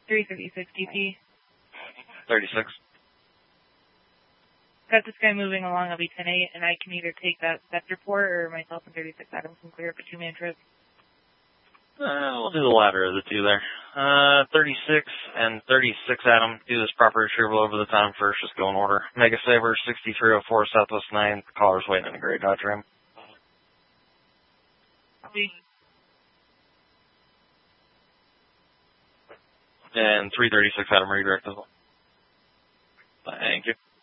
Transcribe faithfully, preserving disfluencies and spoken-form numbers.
three thirty-six D P. thirty-six. Got this guy moving along, I'll be ten eight, and I can either take that sector port or myself and thirty-six Adam can clear up a two-man trip. Uh, we'll do the latter of the two there. Uh, thirty-six and thirty-six Adam, do this proper retrieval over the time first, just go in order. Mega Saber, sixty-three oh four Southwest nine, caller's waiting in a gray Dodge Ram. Copy. And three thirty-six Adam, redirect as well. Thank you.